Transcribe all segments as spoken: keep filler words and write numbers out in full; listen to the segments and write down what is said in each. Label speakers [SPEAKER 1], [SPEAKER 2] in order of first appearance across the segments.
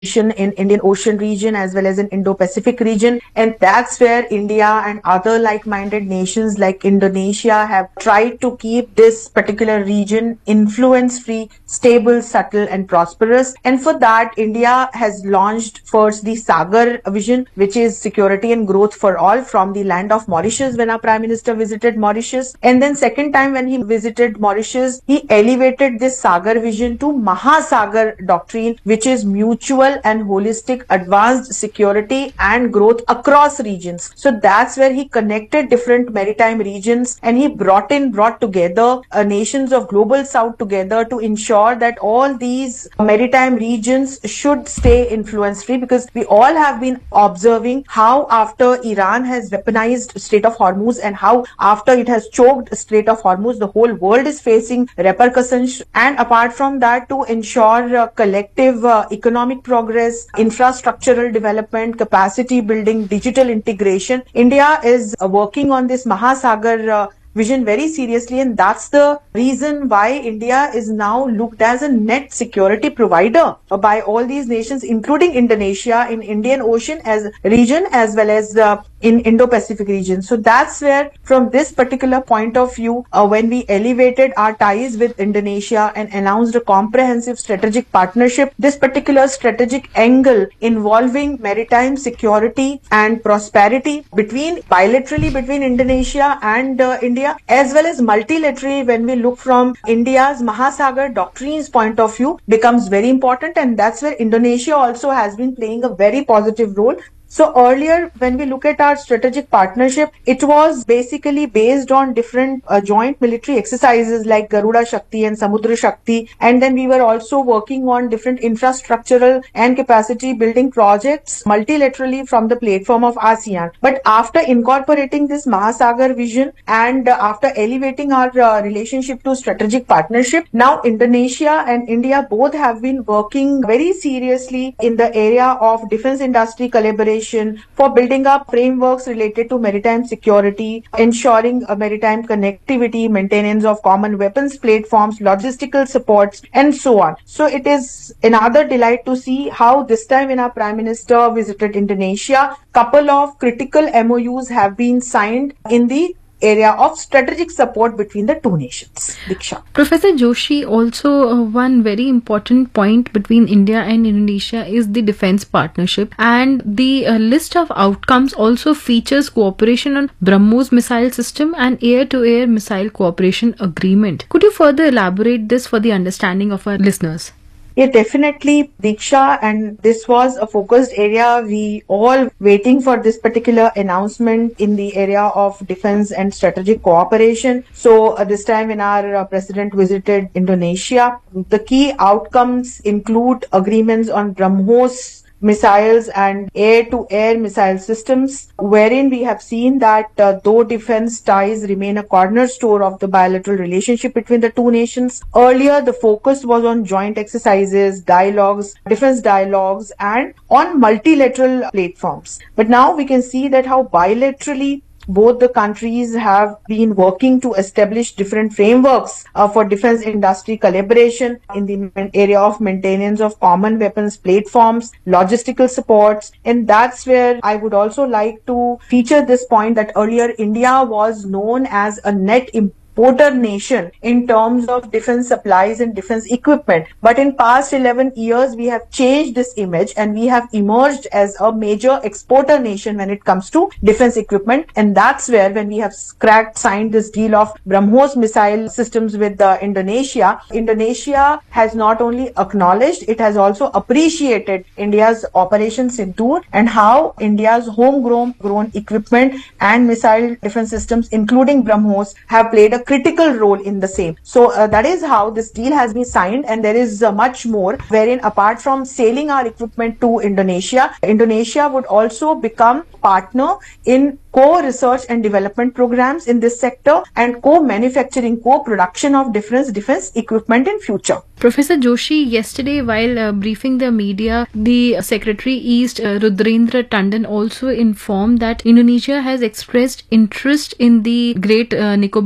[SPEAKER 1] in Indian Ocean region as well as in Indo-Pacific region. And that's where India and other like-minded nations like Indonesia have tried to keep this particular region influence-free, stable, subtle and prosperous. And for that, India has launched first the Sagar vision, which is security and growth for all, from the land of Mauritius when our Prime Minister visited Mauritius. And then second time when he visited Mauritius, he elevated this Sagar vision to Mahasagar doctrine, which is mutual and holistic advanced security and growth across regions. So that's where he connected different maritime regions and he brought in, brought together uh, nations of global south together to ensure that all these maritime regions should stay influence free, because we all have been observing how after Iran has weaponized Strait of Hormuz and how after it has choked Strait of Hormuz, the whole world is facing repercussions. And apart from that, to ensure uh, collective uh, economic progress, infrastructural development, capacity building, digital integration, India is uh, working on this Mahasagar uh, vision very seriously, and that's the reason why India is now looked as a net security provider by all these nations, including Indonesia, in Indian Ocean as region as well as uh, in Indo-Pacific region. So that's where, from this particular point of view, uh, when we elevated our ties with Indonesia and announced a comprehensive strategic partnership, this particular strategic angle involving maritime security and prosperity between bilaterally between Indonesia and uh, India, as well as multilaterally when we look from India's Mahasagar doctrine's point of view, becomes very important. And that's where Indonesia also has been playing a very positive role. So earlier, when we look at our strategic partnership, it was basically based on different uh, joint military exercises like Garuda Shakti and Samudra Shakti. And then we were also working on different infrastructural and capacity building projects multilaterally from the platform of ASEAN. But after incorporating this Mahasagar vision and uh, after elevating our uh, relationship to strategic partnership, now Indonesia and India both have been working very seriously in the area of defense industry collaboration, for building up frameworks related to maritime security, ensuring a maritime connectivity, maintenance of common weapons platforms, logistical supports, and so on. So it is another delight to see how this time when our Prime Minister visited Indonesia, couple of critical M O Us have been signed in the area of strategic support between the two nations. Diksha.
[SPEAKER 2] Professor Joshi, also uh, one very important point between India and Indonesia is the defense partnership, and the uh, list of outcomes also features cooperation on BrahMos missile system and air-to-air missile cooperation agreement. Could you further elaborate this for the understanding of our listeners?
[SPEAKER 1] Yeah, definitely, Diksha, and this was a focused area. We all waiting for this particular announcement in the area of defense and strategic cooperation. So uh, this time when our uh, president visited Indonesia, the key outcomes include agreements on BrahMos missiles and air-to-air missile systems, wherein we have seen that uh, though defense ties remain a cornerstone of the bilateral relationship between the two nations, earlier the focus was on joint exercises, dialogues, defense dialogues, and on multilateral platforms. But now we can see that how bilaterally both the countries have been working to establish different frameworks uh, for defense industry collaboration in the area of maintenance of common weapons platforms, logistical supports. And that's where I would also like to feature this point that earlier India was known as a net importer nation in terms of defense supplies and defense equipment. But in past eleven years, we have changed this image and we have emerged as a major exporter nation when it comes to defense equipment. And that's where when we have cracked, signed this deal of BrahMos missile systems with uh, Indonesia, Indonesia has not only acknowledged, it has also appreciated India's Operation Sindoor and how India's homegrown grown equipment and missile defense systems, including BrahMos, have played a critical role in the same. So uh, that is how this deal has been signed, and there is uh, much more, wherein apart from selling our equipment to Indonesia, Indonesia would also become partner in co-research and development programs in this sector and co-manufacturing, co-production of defense defense equipment in future.
[SPEAKER 2] Professor Joshi, yesterday while uh, briefing the media, the Secretary East uh, Rudrendra Tandon also informed that Indonesia has expressed interest in the Great uh, Nicobar Island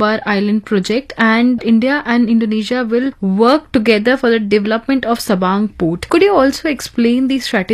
[SPEAKER 2] Island project, and India and Indonesia will work together for the development of Sabang port. Could you also explain the strategy